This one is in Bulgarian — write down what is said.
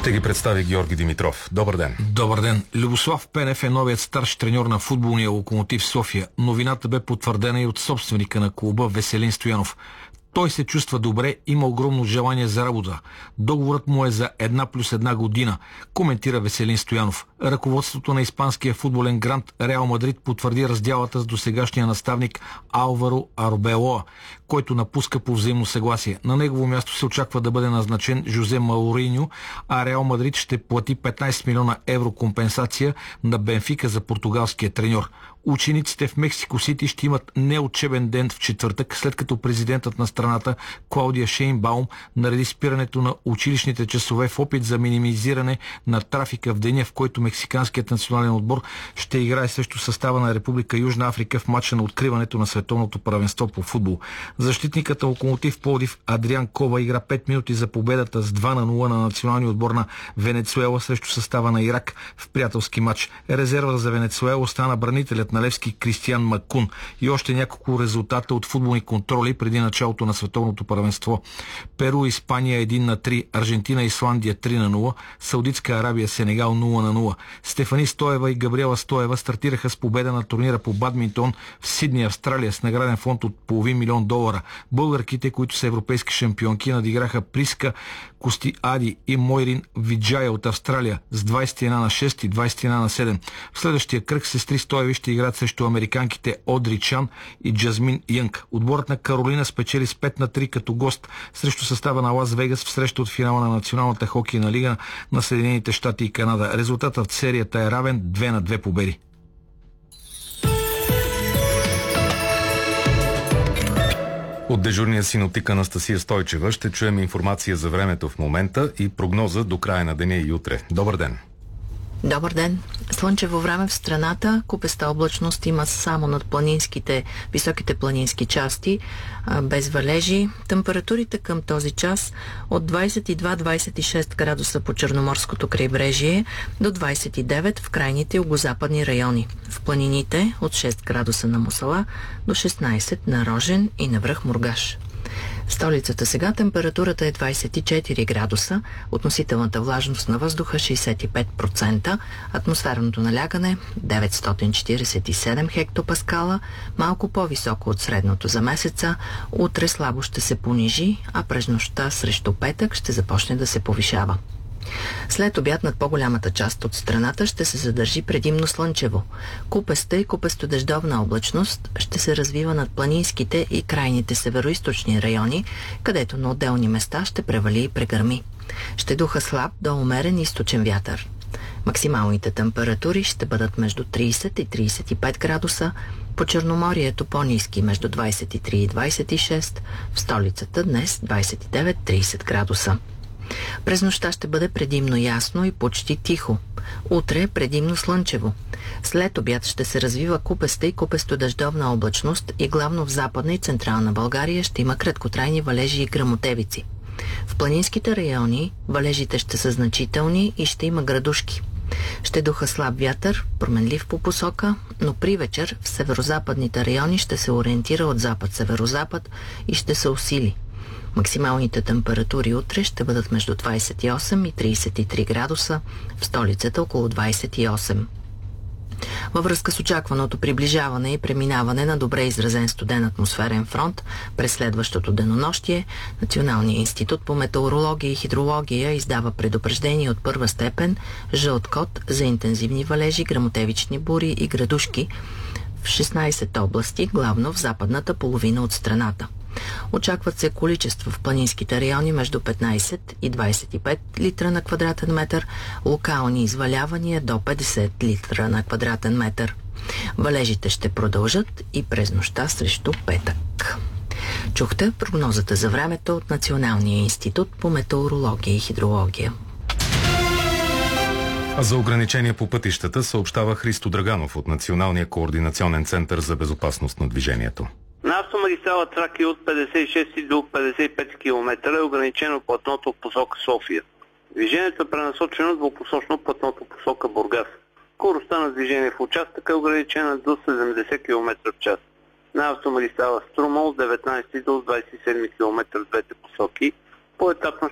Ще ги представи Георги Димитров. Добър ден. Добър ден. Любослав Пенев е новият старш треньор на футболния Локомотив София. Новината бе потвърдена и от собственика на клуба Веселин Стоянов. Той се чувства добре, има огромно желание за работа. Договорът му е за 1+1 година, коментира Веселин Стоянов. Ръководството на испанския футболен грант Реал Мадрид потвърди раздялата с досегашния наставник Алваро Арбелоа, който напуска по взаимно съгласие. На негово място се очаква да бъде назначен Жозе Мауриньо, а Реал Мадрид ще плати 15 милиона евро компенсация на Бенфика за португалския треньор. Учениците в Мексико Сити ще имат неучебен ден в четвъртък, след като президентът на страната Клаудия Шейнбаум нареди спирането на училищните часове в опит за минимизиране на трафика в деня, в който мексиканският национален отбор ще играе срещу състава на Република Южна Африка в матча на откриването на световното първенство по футбол. Защитникът на Локомотив Пловдив Адриан Кова игра 5 минути за победата с 2-0 на националния отбор на Венецуела срещу състава на Ирак в приятелски матч. Резерва за Венецуела остана бранителят на Левски Кристиан Макун и още няколко резултата от футболни контроли преди началото на световното първенство. Перу, Испания 1-3, Аржентина, Исландия 3-0, Саудитска Арабия, Сенегал 0-0. Стефани Стоева и Габриела Стоева стартираха с победа на турнира по бадминтон в Сидни, Австралия, с награден фонд от $500 000. Българките, които са европейски шампионки, надиграха Приска Кости Ади и Мойрин Виджая от Австралия с 21-6 и 21-7. В следващия кръг сестри Стоеви ще играят срещу американките Одри Чан и Джазмин Янг. Отборът на Каролина спечели с 5-3 като гост срещу състава на Лас Вегас в среща от финала на Националната хокейна лига на Съединените щати и Канада. Резултатът в серията е равен 2-2 победи. От дежурния синоптик Анастасия Стойчева ще чуем информация за времето в момента и прогноза до края на деня и утре. Добър ден! Добър ден! Слънчево време в страната, купеста облачност има само над високите планински части, без валежи. Температурите към този час от 22-26 градуса по Черноморското крайбрежие до 29 в крайните югозападни райони. В планините от 6 градуса на Мусала до 16 на Рожен и на връх Мургаш. В столицата сега температурата е 24 градуса, относителната влажност на въздуха 65%, атмосферното налягане 947 хектопаскала, малко по-високо от средното за месеца. Утре слабо ще се понижи, а през нощта срещу петък ще започне да се повишава. След обяд над по-голямата част от страната ще се задържи предимно слънчево. Купеста и купестодеждовна облачност ще се развива над планинските и крайните североизточни райони, където на отделни места ще превали и прегърми. Ще духа слаб до умерен източен вятър. Максималните температури ще бъдат между 30 и 35 градуса, по Черноморието по-ниски между 23 и 26, в столицата днес 29-30 градуса. През нощта ще бъде предимно ясно и почти тихо. Утре предимно слънчево. След обяд ще се развива купеста и купестодеждовна облачност и главно в Западна и Централна България ще има краткотрайни валежи и гръмотевици. В планинските райони валежите ще са значителни и ще има градушки. Ще духа слаб вятър, променлив по посока, но при вечер в северозападните райони ще се ориентира от запад-северозапад и ще се усили. Максималните температури утре ще бъдат между 28 и 33 градуса, в столицата около 28. Във връзка с очакваното приближаване и преминаване на добре изразен студен атмосферен фронт през следващото денонощие, Националният институт по метеорология и хидрология издава предупреждение от първа степен жълт код за интензивни валежи, гръмотевични бури и градушки в 16 области, главно в западната половина от страната. Очакват се количества в планинските райони между 15 и 25 литра на квадратен метър, локални извалявания до 50 литра на квадратен метър. Валежите ще продължат и през нощта срещу петък. Чухте прогнозата за времето от Националния институт по метеорология и хидрология. А за ограничения по пътищата съобщава Христо Драганов от Националния координационен център за безопасност на движението. На автомагистрала Тракия от 56 до 55 км е ограничено платното в посока София. Движението е пренасочено двупосочно платното в посока Бургас. Скоростта на движение в участъка е ограничена до 70 км в час. На автомагистрала Струма от 19 до 27 км в двете посоки поетапно